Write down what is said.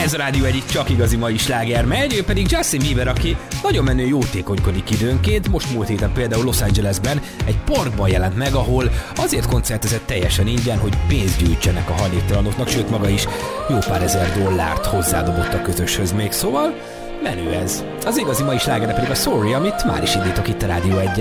Ez a Rádió egyik csak igazi mai sláger megy, ő pedig Justin Bieber, aki nagyon menő jótékonykodik időnként. Most múlt héten például Los Angelesben egy parkban jelent meg, ahol azért koncertezett teljesen ingyen, hogy pénzt gyűjtsenek a hajléktalanoknak, sőt maga is jó pár ezer dollárt hozzádobott a közöshöz még, szóval menő ez. Az igazi mai sláger pedig a Sorry, amit már is indítok itt a Rádió 1-en.